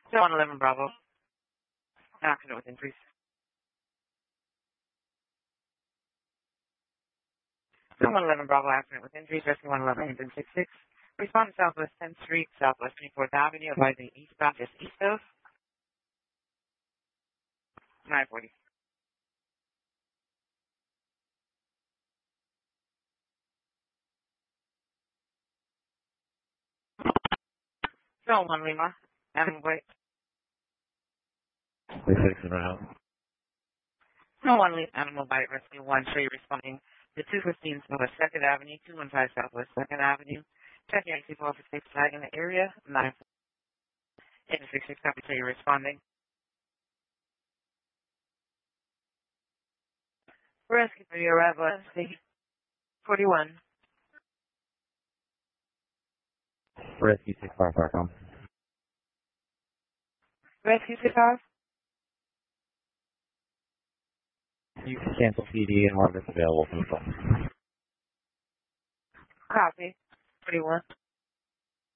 So 111 Bravo. Accident with injuries. So 111 Bravo, accident with injuries. Rescue 111 engine 66. Respond to Southwest 10th Street, Southwest 24th Avenue, advising eastbound, just east of 940. So 1 Lima. Animal Bite. They fix it right out. So 1 Lima. Animal Bite. Rescue 1. Tree responding to 215 Southwest 2nd Avenue, 215 Southwest 2nd Avenue. Checking active officer safe flag in the area. 966 copy. Tree responding. Rescue for your arrival at 41. Rescue 655. Rescue 65. You can cancel PD and mark this available from the phone. Copy. 41.